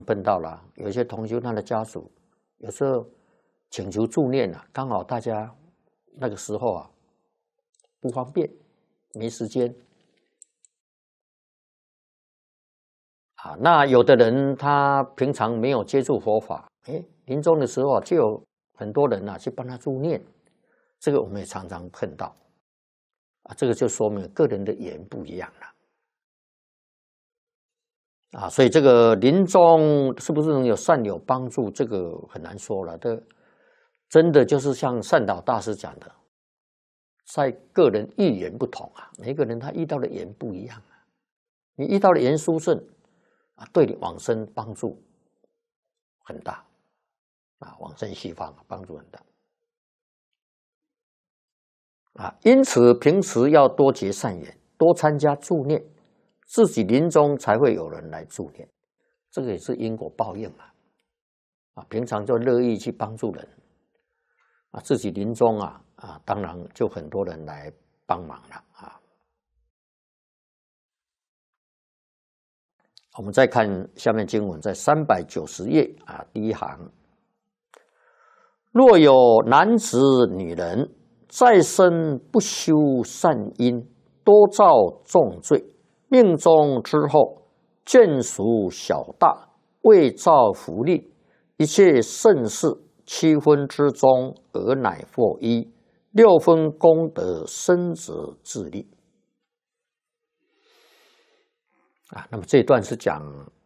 碰到了有一些同修他的家属，有时候请求助念啊，刚好大家那个时候啊不方便，没时间啊。那有的人他平常没有接触佛法，临终的时候就有很多人去帮他助念，这个我们也常常碰到啊。这个就说明个人的缘不一样了。所以这个临终是不是能有善友帮助，这个很难说了。这真的就是像善导大师讲的，在个人遇缘不同啊，每个人他遇到的缘不一样啊。你遇到的缘殊胜对你往生帮助很大往生西方帮助很大因此平时要多结善缘，多参加助念。自己临终才会有人来助念，这个也是因果报应嘛。平常就乐意去帮助人自己临终当然就很多人来帮忙了我们再看下面经文，在390页第一行，若有男子女人再生不修善因，多造重罪，命终之后，眷属小大，未造福利，一切盛事7分之中，而乃获一6分功德，生者自利那么这一段是讲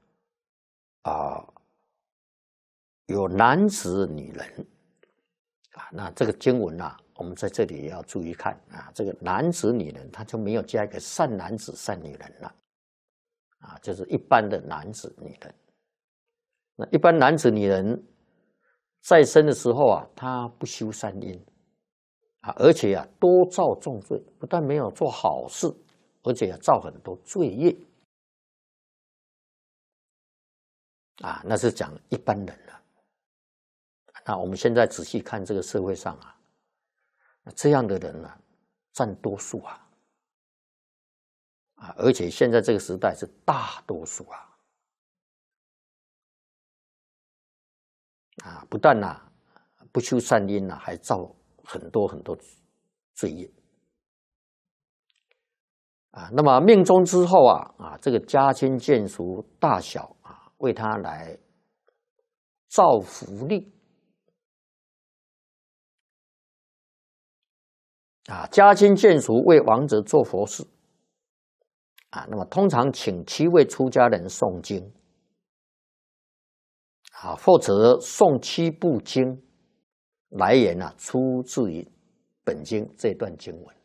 有男子女人那这个经文我们在这里也要注意看这个男子女人，他就没有加一个善男子善女人了就是一般的男子女人。那一般男子女人在生的时候他不修善因而且多造重罪，不但没有做好事，而且造很多罪业那是讲一般人了。那我们现在仔细看这个社会上这样的人占多数而且现在这个时代是大多数不但不修善因还造很多很多罪业那么命终之后这个家亲眷属大小为他来造福利家亲眷属为亡者做佛事那么通常请7位出家人诵经或者诵7部经，来源出自于本经这段经文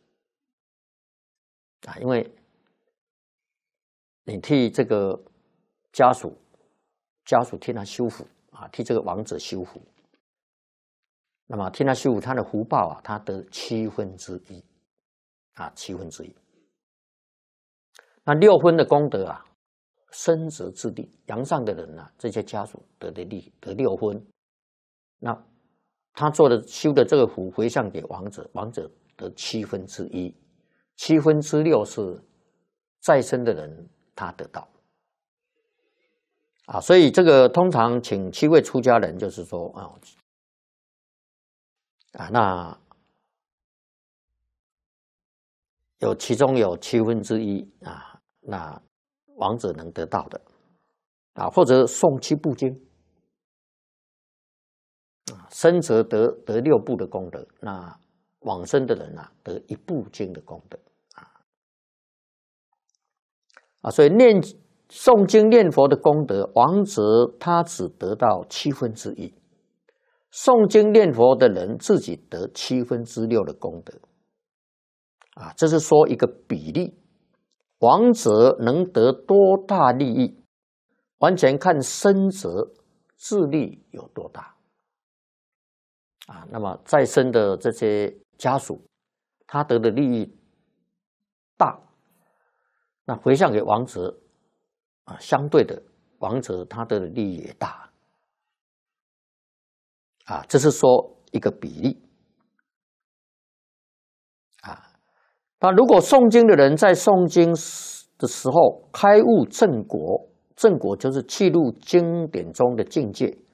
因为你替这个家属替他修福替这个亡者修福，那么替他修福，他的福报他得1/77分之一。那6分的功德生者自利，阳上的人这些家属得的利得6分，那他做的修的这个福回向给亡者，亡者得1/7分之一，7分之6是在生的人他得到所以这个通常请7位出家人，就是说那其中有1/7分之一那亡者能得到的或者诵7部经生者得6部的功德，那往生的人得1部经的功德所以诵经念佛的功德，亡者他只得到1/7分之一，诵经念佛的人自己得6/7分之6的功德这是说一个比例，亡者能得多大利益，完全看生者自利有多大那么在生的这些家属，他得的利益大，那回向给亡者相对的亡者他得的利益也大这是说一个比例那如果诵经的人在诵经的时候开悟正果， 正果就是契入经典中的境界，